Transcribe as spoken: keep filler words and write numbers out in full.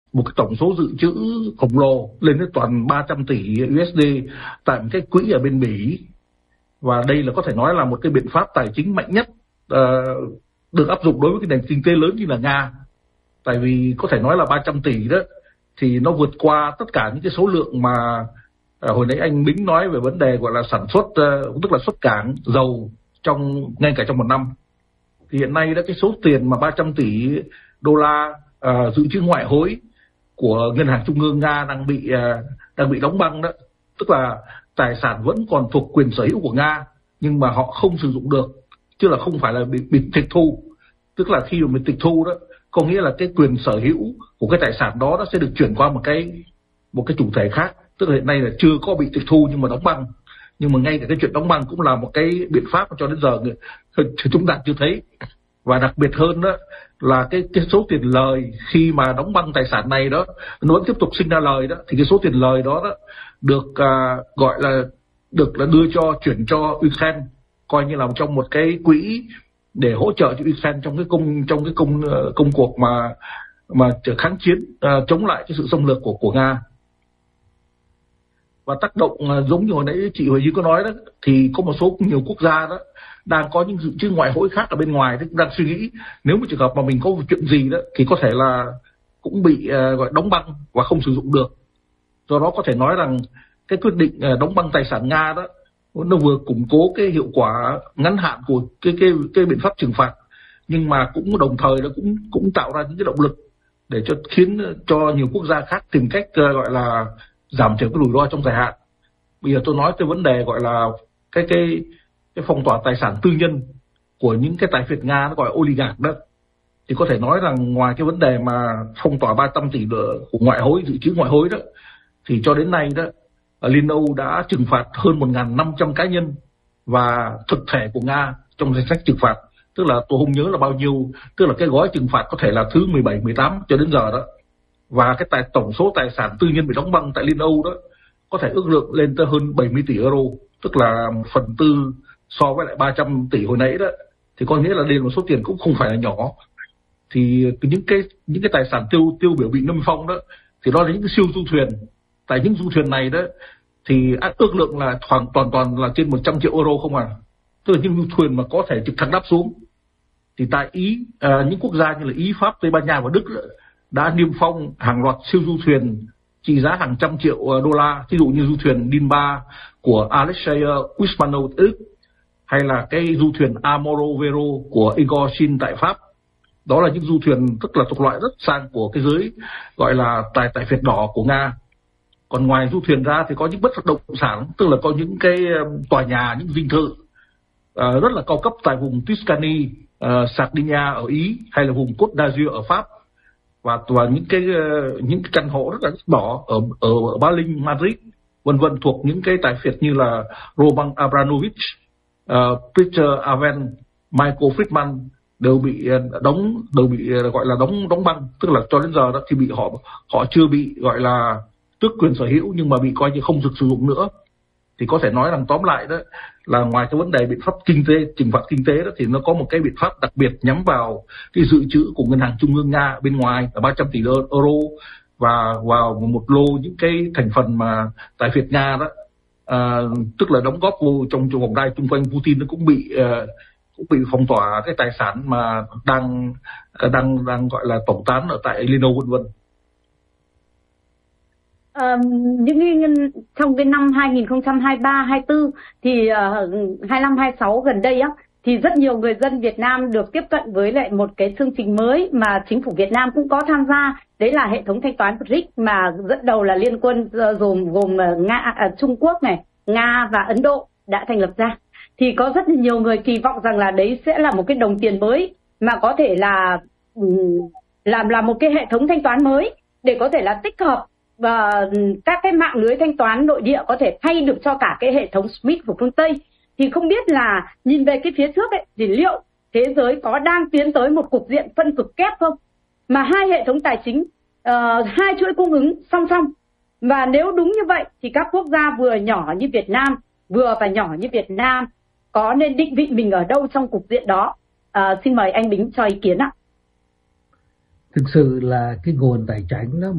một cái tổng số dự trữ khổng lồ lên đến toàn ba trăm tỷ u ét đê tại một cái quỹ ở bên Bỉ. Và đây là có thể nói là một cái biện pháp tài chính mạnh nhất uh, được áp dụng đối với cái nền kinh tế lớn như là Nga. Tại vì có thể nói là ba trăm tỷ đó thì nó vượt qua tất cả những cái số lượng mà uh, hồi nãy anh Bính nói về vấn đề gọi là sản xuất, uh, tức là xuất cảng dầu trong ngay cả trong một năm. Thì hiện nay đó cái số tiền mà ba trăm tỷ đô la uh, dự trữ ngoại hối của ngân hàng trung ương Nga đang bị uh, đang bị đóng băng đó, tức là tài sản vẫn còn thuộc quyền sở hữu của Nga nhưng mà họ không sử dụng được, chứ là không phải là bị, bị tịch thu. Tức là khi mà mình tịch thu đó có nghĩa là cái quyền sở hữu của cái tài sản đó nó sẽ được chuyển qua một cái một cái chủ thể khác. Tức là hiện nay là chưa có bị tịch thu nhưng mà đóng băng. Nhưng mà ngay cả cái chuyện đóng băng cũng là một cái biện pháp cho đến giờ chúng ta chưa thấy. Và đặc biệt hơn đó là cái cái số tiền lời khi mà đóng băng tài sản này đó nó vẫn tiếp tục sinh ra lời đó, thì cái số tiền lời đó đó được uh, gọi là được là đưa cho chuyển cho Ukraine, coi như là trong một cái quỹ để hỗ trợ cho Ukraine trong cái công trong cái công uh, công cuộc mà mà kháng chiến uh, chống lại cái sự xâm lược của của Nga. Và tác động uh, giống như hồi nãy chị Huệ Duy có nói đó, thì có một số nhiều quốc gia đó đang có những dự trữ ngoại hối khác ở bên ngoài, thì cũng đang suy nghĩ nếu mà trường hợp mà mình có chuyện gì đó thì có thể là cũng bị uh, gọi đóng băng và không sử dụng được. Do đó có thể nói rằng cái quyết định uh, đóng băng tài sản Nga đó nó vừa củng cố cái hiệu quả ngắn hạn của cái cái cái biện pháp trừng phạt, nhưng mà cũng đồng thời nó cũng cũng tạo ra những cái động lực để cho khiến cho nhiều quốc gia khác tìm cách uh, gọi là giảm thiểu cái rủi ro trong dài hạn. Bây giờ tôi nói cái vấn đề gọi là cái cái cái phong tỏa tài sản tư nhân của những cái tài phiệt Nga, nó gọi là oligarch đó, thì có thể nói rằng ngoài cái vấn đề mà phong tỏa ba trăm tỷ của ngoại hối, dự trữ ngoại hối đó, thì cho đến nay đó Liên Âu đã trừng phạt hơn một nghìn năm trăm cá nhân và thực thể của Nga trong danh sách trừng phạt. Tức là tôi không nhớ là bao nhiêu, tức là cái gói trừng phạt có thể là thứ mười bảy, mười tám cho đến giờ đó. Và cái tài tổng số tài sản tư nhân bị đóng băng tại Liên Âu đó có thể ước lượng lên tới hơn bảy mươi tỷ euro, tức là một phần tư so với lại ba trăm tỷ hồi nãy đó. Thì có nghĩa là đây là một số tiền cũng không phải là nhỏ. Thì những cái những cái tài sản tiêu tiêu biểu bị niêm phong đó thì đó là những cái siêu du thuyền. Tại những du thuyền này đó thì ước lượng là hoàn toàn toàn là trên một trăm triệu euro không à. Tức là những du thuyền mà có thể trực thăng đáp xuống. Thì tại Ý, à, những quốc gia như là Ý, Pháp, Tây Ban Nha và Đức đó, đã niêm phong hàng loạt siêu du thuyền trị giá hàng trăm triệu đô la, ví dụ như du thuyền Dinba của Alexei Usmanov Đức, hay là cái du thuyền Amoro Vero của Igor Shin tại Pháp. Đó là những du thuyền tức là thuộc loại rất sang của cái giới gọi là tài tài phiệt đỏ của Nga. Còn ngoài du thuyền ra thì có những bất động sản, tức là có những cái tòa nhà, những dinh thự uh, rất là cao cấp tại vùng Tuscany, uh, Sardinia ở Ý, hay là vùng Côte d'Azur ở Pháp, và và những cái uh, những cái căn hộ rất là đỏ ở ở, ở Berlin, Madrid, vân vân, thuộc những cái tài phiệt như là Roman Abramovich, uh, Peter Aven, Michael Friedman đều bị đóng đều bị gọi là đóng đóng băng, tức là cho đến giờ đó thì bị họ họ chưa bị gọi là tước quyền sở hữu nhưng mà bị coi như không được sử dụng nữa. Thì có thể nói rằng tóm lại đó là ngoài cái vấn đề biện pháp kinh tế, trừng phạt kinh tế đó, thì nó có một cái biện pháp đặc biệt nhắm vào cái dự trữ của ngân hàng trung ương Nga bên ngoài là ba trăm tỷ euro, và vào một lô những cái thành phần mà tài phiệt Nga đó, à, tức là đóng góp vô trong trong vòng đai chung quanh Putin, nó cũng bị uh, cũng bị phong tỏa cái tài sản mà đang đang đang gọi là tẩu tán ở tại Liên Âu, vân vân. À, những cái, trong cái năm hai nghìn không trăm hai mươi ba, hai mươi tư thì uh, hai lăm, hai sáu gần đây á, thì rất nhiều người dân Việt Nam được tiếp cận với lại một cái chương trình mới mà chính phủ Việt Nam cũng có tham gia, đấy là hệ thống thanh toán bê rờ i xê mà dẫn đầu là Liên quân gồm gồm Nga, à, Trung Quốc này, Nga và Ấn Độ đã thành lập ra. Thì có rất nhiều người kỳ vọng rằng là đấy sẽ là một cái đồng tiền mới mà có thể là làm là một cái hệ thống thanh toán mới để có thể là tích hợp và các cái mạng lưới thanh toán nội địa có thể thay được cho cả cái hệ thống SWIFT của phương Tây. Thì không biết là nhìn về cái phía trước ấy, thì liệu thế giới có đang tiến tới một cục diện phân cực kép không? Mà hai hệ thống tài chính, uh, hai chuỗi cung ứng song song. Và nếu đúng như vậy thì các quốc gia vừa nhỏ như Việt Nam, vừa và nhỏ như Việt Nam có nên định vị mình ở đâu trong cục diện đó? À, xin mời anh Bính cho ý kiến ạ. Thực sự là cái nguồn tài chính đó